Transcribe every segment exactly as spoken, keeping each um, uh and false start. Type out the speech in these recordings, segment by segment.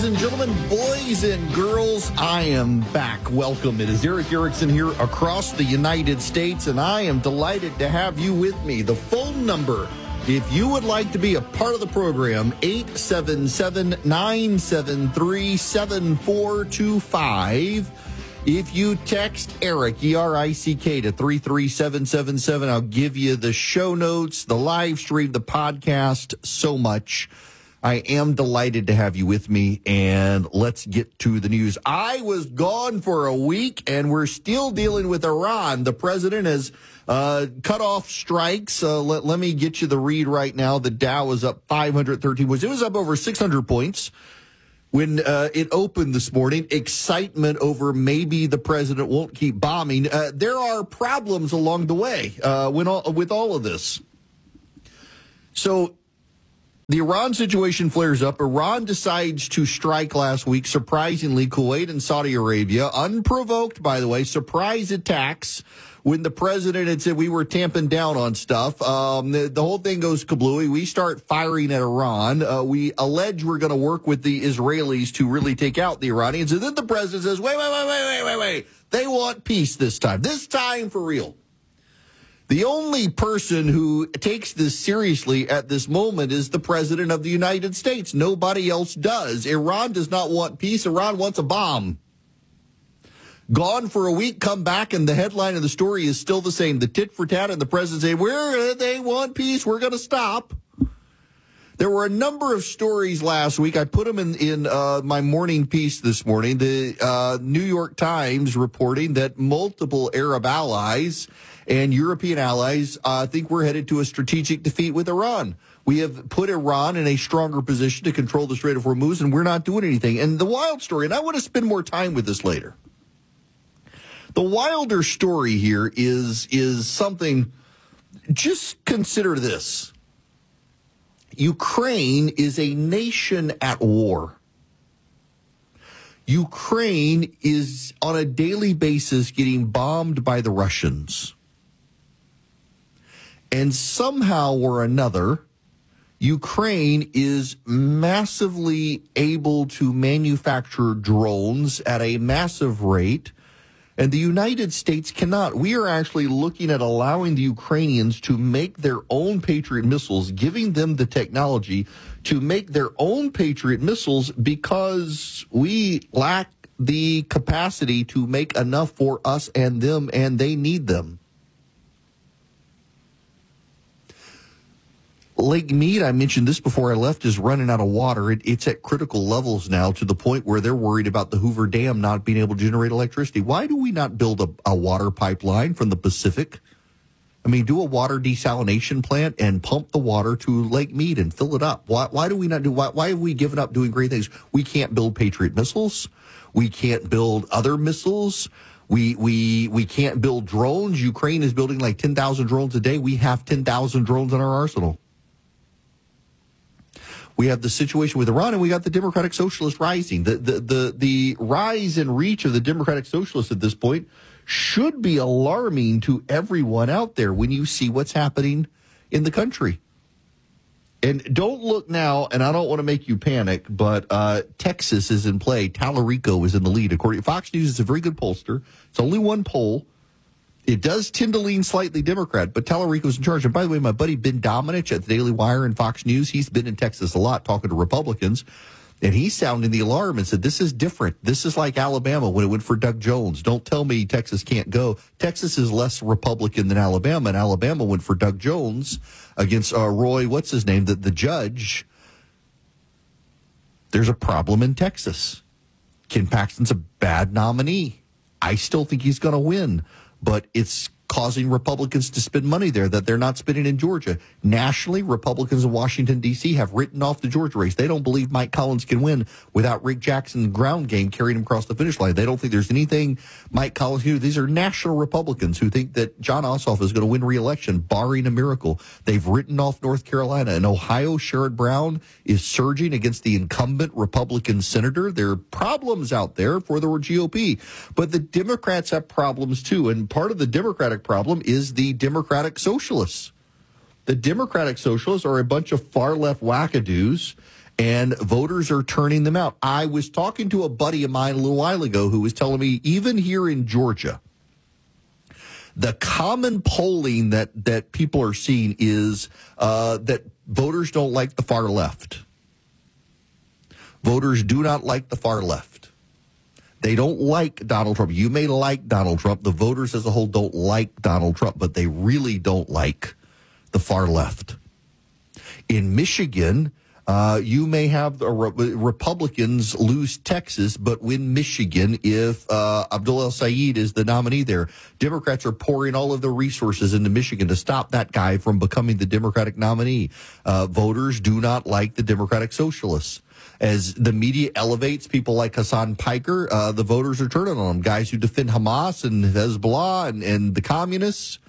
and gentlemen, boys and girls, I am back. Welcome. It is Erick Erickson here across the United States, and I am delighted to have you with me. The phone number, if you would like to be a part of the program, eight seven seven, nine seven three, seven four two five. If you text Eric, E R I C K, to three three seven seven seven, I'll give you the show notes, the live stream, the podcast, so much. I am delighted to have you with me, and let's get to the news. I was gone for a week, and we're still dealing with Iran. The president has uh, cut off strikes. Uh, let, let me get you the read right now. The Dow is up five hundred thirteen points. It was up over six hundred points when uh, it opened this morning. Excitement over maybe the president won't keep bombing. Uh, there are problems along the way uh, when all, with all of this. So the Iran situation flares up. Iran decides to strike last week, surprisingly, Kuwait and Saudi Arabia. Unprovoked, by the way, surprise attacks when the president had said we were tamping down on stuff. Um, the, the whole thing goes kablooey. We start firing at Iran. Uh, we allege we're going to work with the Israelis to really take out the Iranians. And then the president says, wait, wait, wait, wait, wait, wait, wait. They want peace this time. This time for real. The only person who takes this seriously at this moment is the president of the United States. Nobody else does. Iran does not want peace. Iran wants a bomb. Gone for a week, come back, and the headline of the story is still the same. The tit for tat, and the president say, "We're they want peace. We're going to stop." There were a number of stories last week. I put them in, in uh, my morning piece this morning. The uh, New York Times reporting that multiple Arab allies and European allies uh, think we're headed to a strategic defeat with Iran. We have put Iran in a stronger position to control the Strait of Hormuz, and we're not doing anything. And the wild story, and I want to spend more time with this later. The wilder story here is, is something, just consider this. Ukraine is a nation at war. Ukraine is on a daily basis getting bombed by the Russians. And somehow or another, Ukraine is massively able to manufacture drones at a massive rate, and the United States cannot. We are actually looking at allowing the Ukrainians to make their own Patriot missiles, giving them the technology to make their own Patriot missiles because we lack the capacity to make enough for us and them, and they need them. Lake Mead, I mentioned this before I left, is running out of water. It, it's at critical levels now to the point where they're worried about the Hoover Dam not being able to generate electricity. Why do we not build a, a water pipeline from the Pacific? I mean, do a water desalination plant and pump the water to Lake Mead and fill it up. Why, why do we not do, why, why have we given up doing great things? We can't build Patriot missiles. We can't build other missiles. We, we, we can't build drones. Ukraine is building like ten thousand drones a day. We have ten thousand drones in our arsenal. We have the situation with Iran, and we got the Democratic Socialists rising. The, the, the, the rise and reach of the Democratic Socialists at this point should be alarming to everyone out there when you see what's happening in the country. And don't look now, and I don't want to make you panic, but uh, Texas is in play. Tallarico is in the lead. According to Fox News, it's a very good pollster. It's only one poll. It does tend to lean slightly Democrat, but Tallarico's in charge. And by the way, my buddy Ben Domenech at the Daily Wire and Fox News, he's been in Texas a lot talking to Republicans, and he's sounding the alarm and said, this is different. This is like Alabama when it went for Doug Jones. Don't tell me Texas can't go. Texas is less Republican than Alabama, and Alabama went for Doug Jones against uh, Roy, what's his name, the, the judge. There's a problem in Texas. Ken Paxton's a bad nominee. I still think he's going to win. But it's causing Republicans to spend money there that they're not spending in Georgia. Nationally, Republicans in Washington, D C have written off the Georgia race. They don't believe Mike Collins can win without Rick Jackson's ground game carrying him across the finish line. They don't think there's anything Mike Collins can do. These are national Republicans who think that John Ossoff is going to win re-election, barring a miracle. They've written off North Carolina. In Ohio, Sherrod Brown is surging against the incumbent Republican senator. There are problems out there for the G O P. But the Democrats have problems, too. And part of the Democratic problem is the Democratic Socialists. The Democratic Socialists are a bunch of far-left wackadoos, and voters are turning them out. I was talking to a buddy of mine a little while ago who was telling me, even here in Georgia, the common polling that, that people are seeing is uh, that voters don't like the far left. Voters do not like the far left. They don't like Donald Trump. You may like Donald Trump. The voters as a whole don't like Donald Trump, but they really don't like the far left. In Michigan, uh, you may have the re- Republicans lose Texas, but win Michigan if uh, Abdul El-Sayed is the nominee there. Democrats are pouring all of their resources into Michigan to stop that guy from becoming the Democratic nominee. Uh, voters do not like the Democratic Socialists. As the media elevates people like Hassan Piker, uh, the voters are turning on them, guys who defend Hamas and Hezbollah and, and the communists.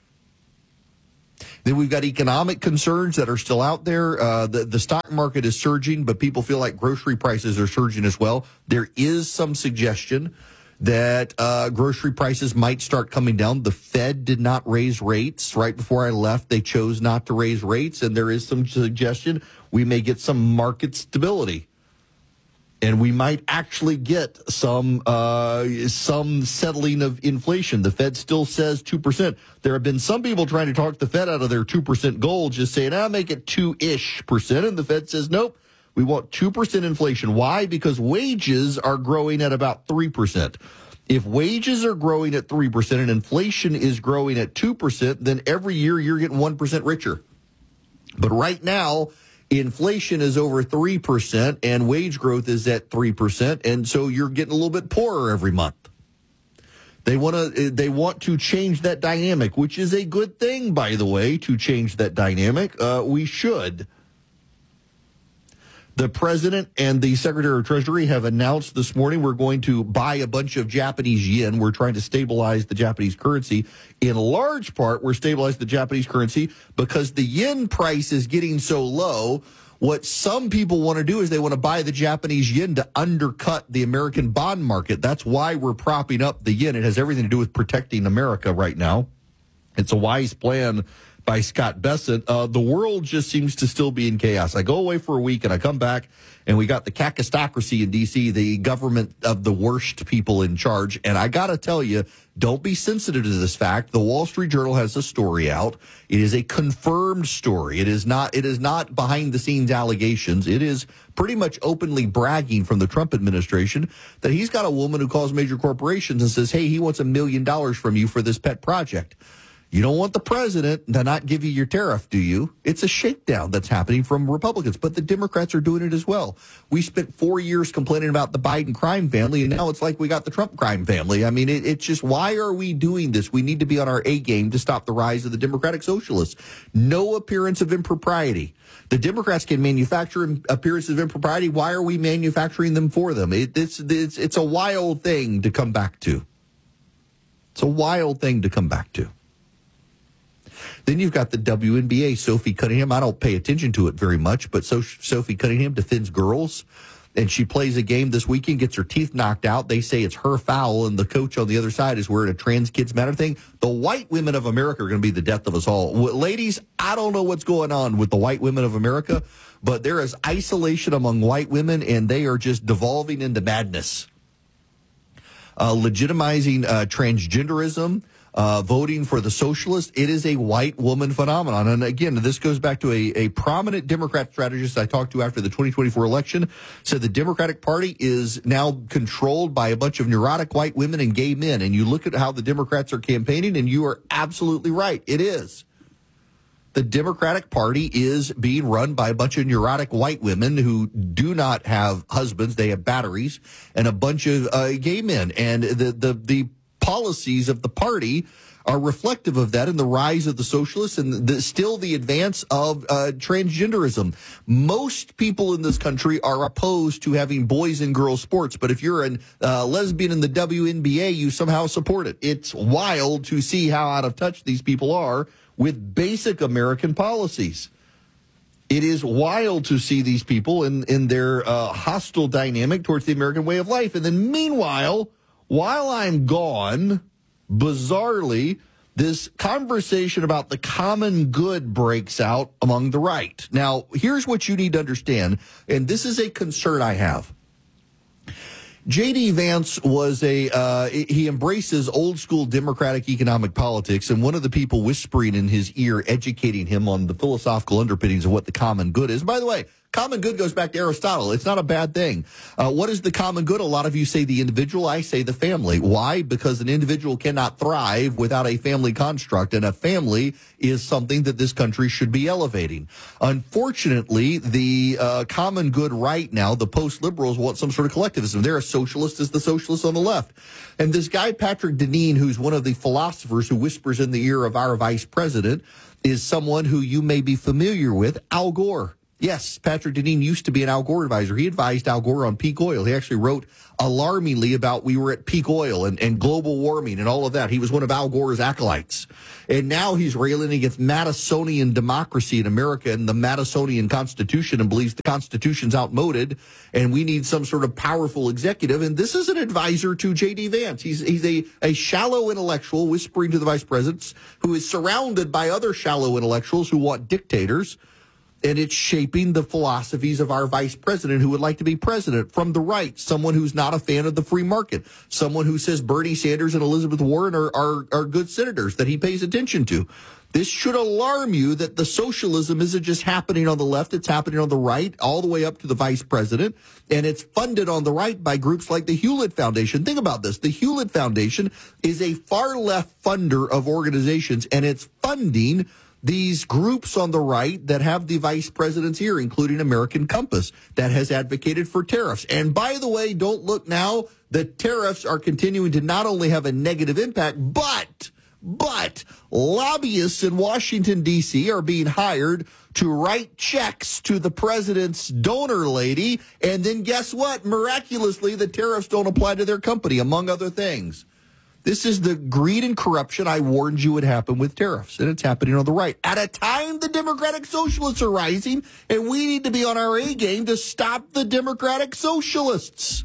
Then we've got economic concerns that are still out there. Uh, the, the stock market is surging, but people feel like grocery prices are surging as well. There is some suggestion that uh, grocery prices might start coming down. The Fed did not raise rates. Right before I left, they chose not to raise rates, and there is some suggestion we may get some market stability. And we might actually get some uh, some settling of inflation. The Fed still says two percent. There have been some people trying to talk the Fed out of their two percent goal, just saying, I'll make it two-ish percent. And the Fed says, nope, we want two percent inflation. Why? Because wages are growing at about three percent. If wages are growing at three percent and inflation is growing at two percent, then every year you're getting one percent richer. But right now, inflation is over three percent and wage growth is at three percent, and so you're getting a little bit poorer every month. They want to they want to change that dynamic, which is a good thing, by the way, to change that dynamic. Uh, we should. The president and the secretary of Treasury have announced this morning we're going to buy a bunch of Japanese yen. We're trying to stabilize the Japanese currency. In large part, we're stabilizing the Japanese currency because the yen price is getting so low. What some people want to do is they want to buy the Japanese yen to undercut the American bond market. That's why we're propping up the yen. It has everything to do with protecting America right now. It's a wise plan by Scott Bessent. Uh, the world just seems to still be in chaos. I go away for a week and I come back and we got the kakistocracy in D C, the government of the worst people in charge. And I got to tell you, don't be sensitive to this fact. The Wall Street Journal has a story out. It is a confirmed story. It is not, it is not behind the scenes allegations. It is pretty much openly bragging from the Trump administration that he's got a woman who calls major corporations and says, hey, he wants a million dollars from you for this pet project. You don't want the president to not give you your tariff, do you? It's a shakedown that's happening from Republicans, but the Democrats are doing it as well. We spent four years complaining about the Biden crime family, and now it's like we got the Trump crime family. I mean, it, it's just, why are we doing this? We need to be on our A game to stop the rise of the Democratic Socialists. No appearance of impropriety. The Democrats can manufacture appearances of impropriety. Why are we manufacturing them for them? It, it's, it's, it's a wild thing to come back to. It's a wild thing to come back to. Then you've got the W N B A, Sophie Cunningham. I don't pay attention to it very much, but so Sophie Cunningham defends girls, and she plays a game this weekend, gets her teeth knocked out. They say it's her foul, and the coach on the other side is wearing a Trans Kids Matter thing. The white women of America are going to be the death of us all. Ladies, I don't know what's going on with the white women of America, but there is isolation among white women, and they are just devolving into madness. Uh, legitimizing uh, transgenderism. Uh, voting for the socialists, it is a white woman phenomenon. And again, this goes back to a, a prominent Democrat strategist I talked to after the twenty twenty-four election, said the Democratic Party is now controlled by a bunch of neurotic white women and gay men. And you look at how the Democrats are campaigning, and you are absolutely right. It is. The Democratic Party is being run by a bunch of neurotic white women who do not have husbands. They have batteries, and a bunch of uh, gay men. And the, the, the, policies of the party are reflective of that, and the rise of the socialists and the, still the advance of uh, transgenderism. Most people in this country are opposed to having boys and girls sports, but if you're a uh, lesbian in the W N B A, you somehow support it. It's wild to see how out of touch these people are with basic American policies. It is wild to see these people in, in their uh, hostile dynamic towards the American way of life. And then meanwhile, while I'm gone, bizarrely, this conversation about the common good breaks out among the right. Now, here's what you need to understand, and this is a concern I have. J D. Vance was a, uh, he embraces old school democratic economic politics, and one of the people whispering in his ear, educating him on the philosophical underpinnings of what the common good is. By the way, common good goes back to Aristotle. It's not a bad thing. Uh, what is the common good? A lot of you say the individual. I say the family. Why? Because an individual cannot thrive without a family construct, and a family is something that this country should be elevating. Unfortunately, the uh, common good right now, the post-liberals want some sort of collectivism. They're as socialist as the socialists on the left. And this guy, Patrick Deneen, who's one of the philosophers who whispers in the ear of our vice president, is someone who you may be familiar with, Al Gore. Yes, Patrick Deneen used to be an Al Gore advisor. He advised Al Gore on peak oil. He actually wrote alarmingly about we were at peak oil and, and global warming and all of that. He was one of Al Gore's acolytes. And now he's railing against Madisonian democracy in America and the Madisonian Constitution and believes the Constitution's outmoded and we need some sort of powerful executive. And this is an advisor to J D. Vance. He's, he's a, a shallow intellectual whispering to the vice presidents who is surrounded by other shallow intellectuals who want dictators. And it's shaping the philosophies of our vice president who would like to be president from the right, someone who's not a fan of the free market, someone who says Bernie Sanders and Elizabeth Warren are, are, are good senators that he pays attention to. This should alarm you that the socialism isn't just happening on the left, it's happening on the right, all the way up to the vice president, and it's funded on the right by groups like the Hewlett Foundation. Think about this. The Hewlett Foundation is a far left funder of organizations, and it's funding these groups on the right that have the vice president's ear, including American Compass, that has advocated for tariffs. And by the way, don't look now, the tariffs are continuing to not only have a negative impact, but, but lobbyists in Washington, D C are being hired to write checks to the president's donor lady. And then guess what? Miraculously, the tariffs don't apply to their company, among other things. This is the greed and corruption I warned you would happen with tariffs, and it's happening on the right. At a time the Democratic Socialists are rising, and we need to be on our A game to stop the Democratic Socialists.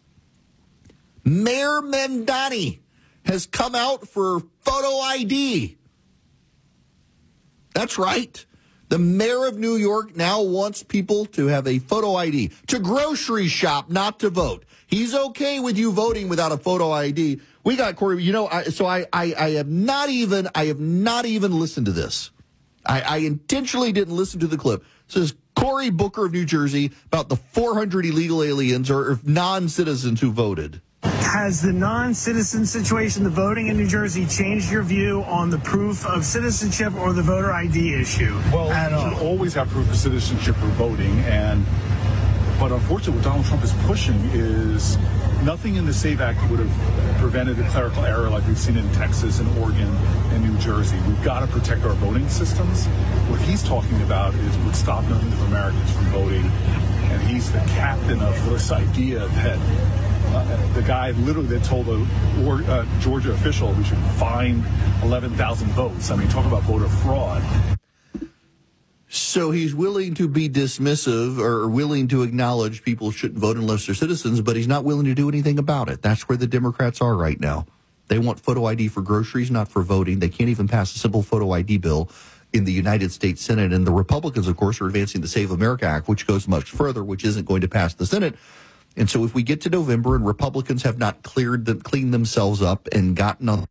Mayor Mamdani has come out for photo I D. That's right. The mayor of New York now wants people to have a photo I D, to grocery shop, not to vote. He's okay with you voting without a photo I D. We got Cory, you know, I, so I, I, I have not even, I have not even listened to this. I, I intentionally didn't listen to the clip. It says Cory Booker of New Jersey about the four hundred illegal aliens or non-citizens who voted. Has the non-citizen situation, the voting in New Jersey, changed your view on the proof of citizenship or the voter I D issue? Well, at you all? should always have proof of citizenship for voting, and but unfortunately, what Donald Trump is pushing is nothing in the SAVE Act would have prevented a clerical error like we've seen in Texas and Oregon and New Jersey. We've got to protect our voting systems. What he's talking about is would stop millions of Americans from voting, and he's the captain of this idea that uh, the guy literally that told a or, uh, Georgia official we should fine eleven thousand votes. I mean, talk about voter fraud. So he's willing to be dismissive or willing to acknowledge people shouldn't vote unless they're citizens, but he's not willing to do anything about it. That's where the Democrats are right now. They want photo I D for groceries, not for voting. They can't even pass a simple photo I D bill in the United States Senate. And the Republicans, of course, are advancing the Save America Act, which goes much further, which isn't going to pass the Senate. And so if we get to November and Republicans have not cleared them, cleaned themselves up and gotten on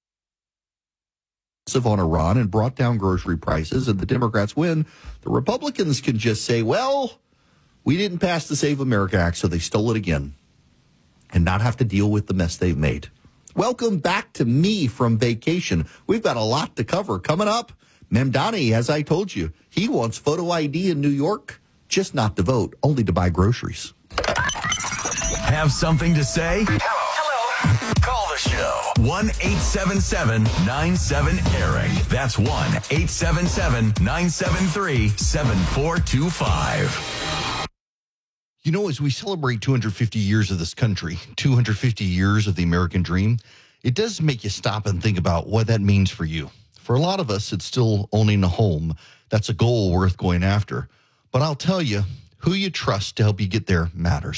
on Iran and brought down grocery prices and the Democrats win, the Republicans can just say, well, we didn't pass the Save America Act, so they stole it again and not have to deal with the mess they've made. Welcome back to me from vacation. We've got a lot to cover. Coming up, Mamdani, as I told you, he wants photo I D in New York, just not to vote, only to buy groceries. Have something to say? Hello. Call the show. one eight seven seven nine seven Eric. That's one eight seven seven nine seven three seven four two five. You know, as we celebrate two hundred fifty years of this country, two hundred fifty years of the American dream, it does make you stop and think about what that means for you. For a lot of us, it's still owning a home. That's a goal worth going after. But I'll tell you, who you trust to help you get there matters.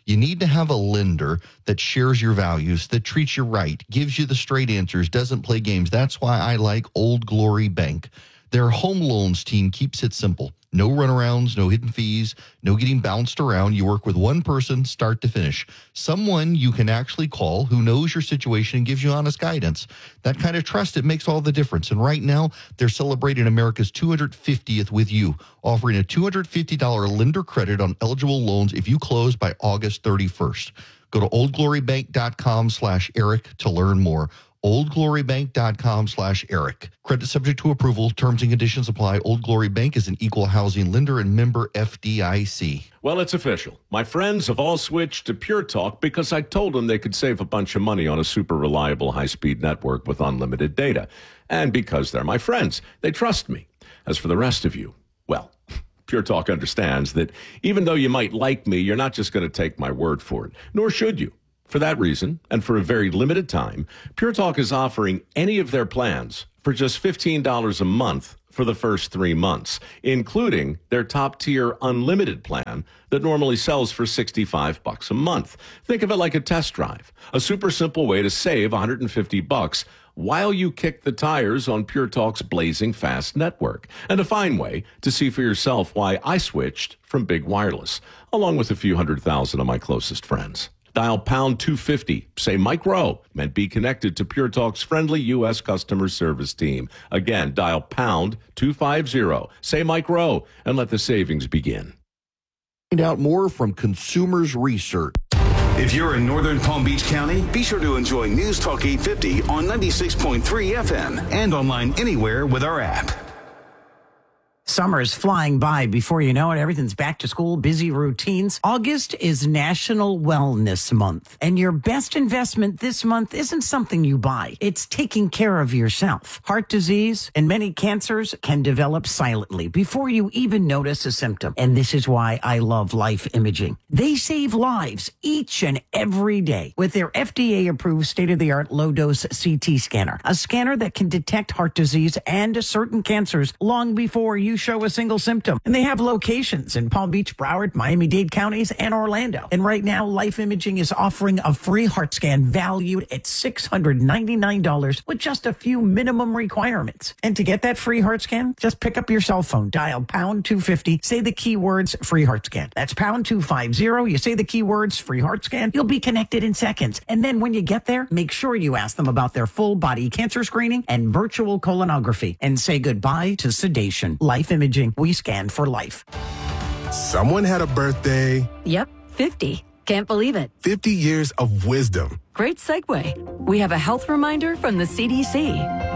You need to have a lender that shares your values, that treats you right, gives you the straight answers, doesn't play games. That's why I like Old Glory Bank. Their home loans team keeps it simple. No runarounds, no hidden fees, no getting bounced around. You work with one person, start to finish. Someone you can actually call who knows your situation and gives you honest guidance. That kind of trust, it makes all the difference. And right now, they're celebrating America's two hundred fiftieth with you, offering a two hundred fifty dollars lender credit on eligible loans if you close by August thirty-first. Go to oldglorybank.com slash Eric to learn more. oldglorybank.com slash Eric. Credit subject to approval. Terms and conditions apply. Old Glory Bank is an equal housing lender and member F D I C. Well, it's official. My friends have all switched to Pure Talk because I told them they could save a bunch of money on a super reliable high-speed network with unlimited data. And because they're my friends, they trust me. As for the rest of you, well, Pure Talk understands that even though you might like me, you're not just going to take my word for it, nor should you. For that reason, and for a very limited time, Pure Talk is offering any of their plans for just fifteen dollars a month for the first three months, including their top-tier unlimited plan that normally sells for sixty-five bucks a month. Think of it like a test drive, a super simple way to save one hundred fifty bucks while you kick the tires on Pure Talk's blazing fast network, and a fine way to see for yourself why I switched from big wireless, along with a few hundred thousand of my closest friends. Dial pound two fifty, say Mike Rowe, and be connected to Pure Talk's friendly U S customer service team. Again, dial pound two fifty, say Mike Rowe, and let the savings begin. Find out more from Consumers Research. If you're in northern Palm Beach County, be sure to enjoy News Talk eight fifty on ninety-six point three F M and online anywhere with our app. Summer is flying by. Before you know it, everything's back to school, busy routines. August is National Wellness Month, and your best investment this month isn't something you buy. It's taking care of yourself. Heart disease and many cancers can develop silently before you even notice a symptom. And this is why I love Life Imaging. They save lives each and every day with their F D A-approved state-of-the-art low-dose C T scanner, a scanner that can detect heart disease and certain cancers long before you show a single symptom. And they have locations in Palm Beach, Broward, Miami-Dade counties, and Orlando. And right now, Life Imaging is offering a free heart scan valued at six hundred ninety-nine dollars with just a few minimum requirements. And to get that free heart scan, just pick up your cell phone, dial pound two fifty, say the keywords free heart scan. That's pound two fifty. You say the keywords free heart scan, you'll be connected in seconds. And then when you get there, make sure you ask them about their full body cancer screening and virtual colonography, and say goodbye to sedation. Life Imaging, we scan for life. Someone had a birthday. Yep, fifty. Can't believe it. fifty years of wisdom. Great segue. We have a health reminder from the C D C.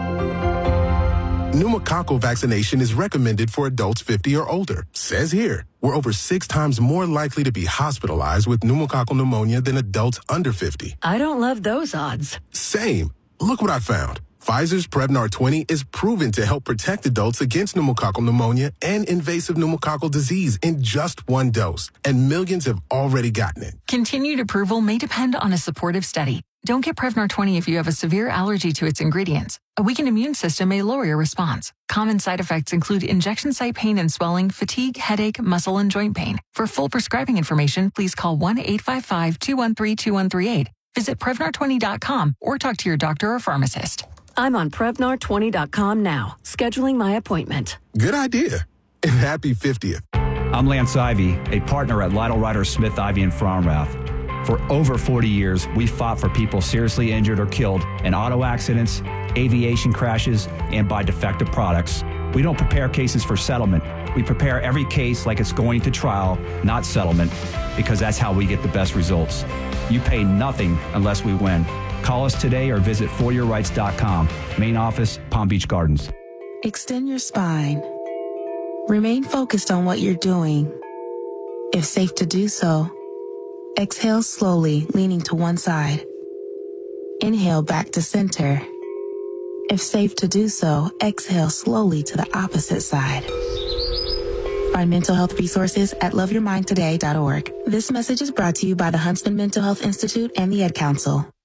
Pneumococcal vaccination is recommended for adults fifty or older. Says here, we're over six times more likely to be hospitalized with pneumococcal pneumonia than adults under fifty. I don't love those odds. Same. Look what I found. Pfizer's Prevnar twenty is proven to help protect adults against pneumococcal pneumonia and invasive pneumococcal disease in just one dose, and millions have already gotten it. Continued approval may depend on a supportive study. Don't get Prevnar twenty if you have a severe allergy to its ingredients. A weakened immune system may lower your response. Common side effects include injection site pain and swelling, fatigue, headache, muscle, and joint pain. For full prescribing information, please call one eight five five, two one three, two one three eight. Visit Prevnar twenty dot com or talk to your doctor or pharmacist. I'm on Prevnar twenty dot com now, scheduling my appointment. Good idea. And happy fiftieth. I'm Lance Ivy, a partner at Lytle Ryder Smith Ivy and Fromrath. For over forty years, we fought for people seriously injured or killed in auto accidents, aviation crashes, and by defective products. We don't prepare cases for settlement. We prepare every case like it's going to trial, not settlement, because that's how we get the best results. You pay nothing unless we win. Call us today or visit for your rights dot com. Main office, Palm Beach Gardens. Extend your spine. Remain focused on what you're doing. If safe to do so, exhale slowly, leaning to one side. Inhale back to center. If safe to do so, exhale slowly to the opposite side. Find mental health resources at love your mind today dot org. This message is brought to you by the Huntsman Mental Health Institute and the Ad Council.